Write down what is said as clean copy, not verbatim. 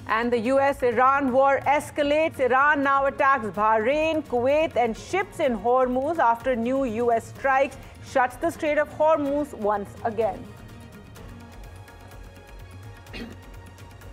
And the US-Iran war escalates. Iran now attacks Bahrain, Kuwait and ships in Hormuz after new US strikes shuts the Strait of Hormuz once again.